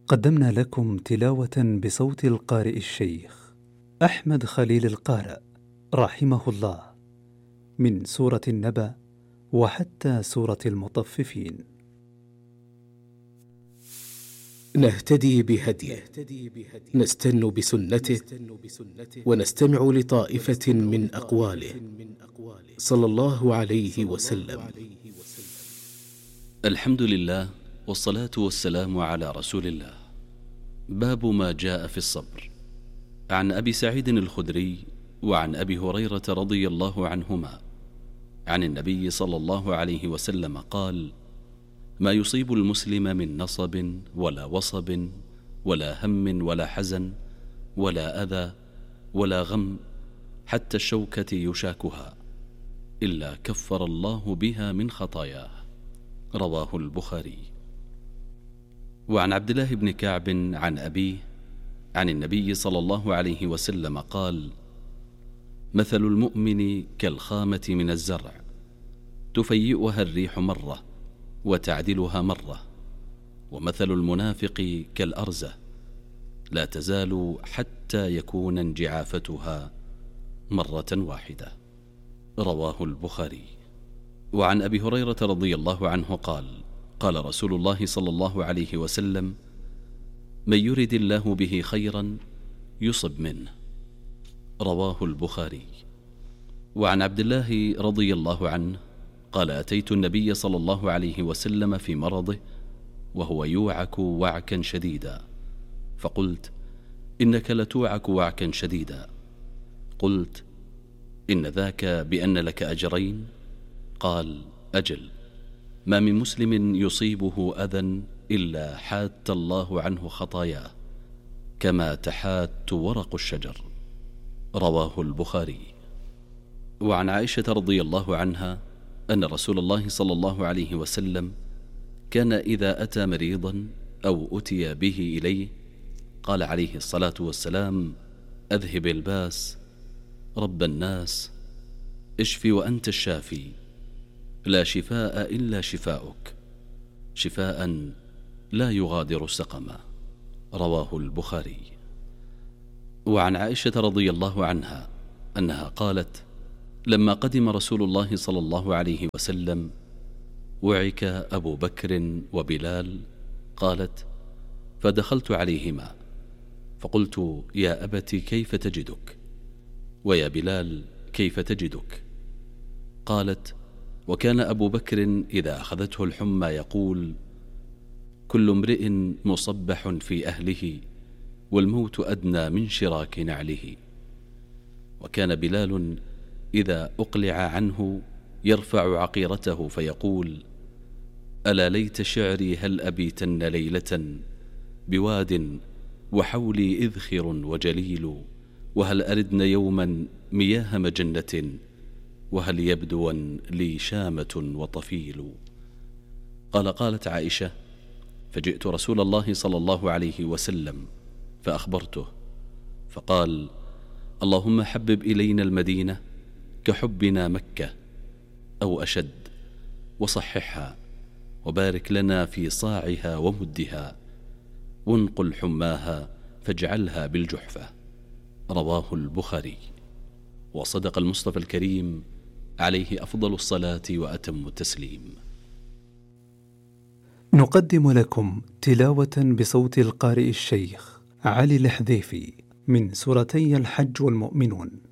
قدمنا لكم تلاوة بصوت القارئ الشيخ أحمد خليل القارئ رحمه الله من سورة النبأ وحتى سورة المطففين. نهتدي بهديه، نستن بسنته، ونستمع لطائفة من أقواله صلى الله عليه وسلم. الحمد لله والصلاة والسلام على رسول الله. باب ما جاء في الصبر. عن أبي سعيد الخدري وعن أبي هريرة رضي الله عنهما عن النبي صلى الله عليه وسلم قال: ما يصيب المسلم من نصب ولا وصب ولا هم ولا حزن ولا أذى ولا غم حتى الشوكة يشاكها إلا كفر الله بها من خطاياه. رواه البخاري. وعن عبد الله بن كعب عن أبيه عن النبي صلى الله عليه وسلم قال: مثل المؤمن كالخامة من الزرع تفيئها الريح مرة وتعدلها مرة، ومثل المنافق كالأرزة لا تزال حتى يكون انجعافتها مرة واحدة. رواه البخاري. وعن أبي هريرة رضي الله عنه قال: قال رسول الله صلى الله عليه وسلم: من يرد الله به خيرا يصب منه. رواه البخاري. وعن عبد الله رضي الله عنه قال: أتيت النبي صلى الله عليه وسلم في مرضه وهو يوعك وعكا شديدا، فقلت: إنك لتوعك وعكا شديدا. قلت: إن ذاك بأن لك أجرين؟ قال: أجل، ما من مسلم يصيبه أذى إلا حات الله عنه خطاياه كما تحات ورق الشجر. رواه البخاري. وعن عائشة رضي الله عنها أن رسول الله صلى الله عليه وسلم كان إذا أتى مريضا أو أتي به إليه قال عليه الصلاة والسلام: أذهب الباس، رب الناس، اشفي وأنت الشافي، لا شفاء إلا شفاؤك، شفاء لا يغادر سقما. رواه البخاري. وعن عائشة رضي الله عنها أنها قالت: لما قدم رسول الله صلى الله عليه وسلم وعك أبو بكر وبلال، قالت: فدخلت عليهما فقلت: يا أبت كيف تجدك؟ ويا بلال كيف تجدك؟ قالت: وكان أبو بكر إذا أخذته الحمى يقول: كل امرئ مصبح في أهله والموت أدنى من شراك نعله. وكان بلال إذا أقلع عنه يرفع عقيرته فيقول: ألا ليت شعري هل أبيتن ليلة بواد وحولي إذخر وجليل، وهل أردن يوما مياه مجنة، وهل يبدوا لي شامة وطفيل. قالت عائشة: فجئت رسول الله صلى الله عليه وسلم فأخبرته، فقال: اللهم حبب إلينا المدينة كحبنا مكة أو أشد، وصححها، وبارك لنا في صاعها ومدها، وانقل حماها فاجعلها بالجحفة. رواه البخاري. وصدق المصطفى الكريم عليه أفضل الصلاة وأتم التسليم. نقدم لكم تلاوة بصوت القارئ الشيخ علي الحذيفي من سورتي الحج والمؤمنون.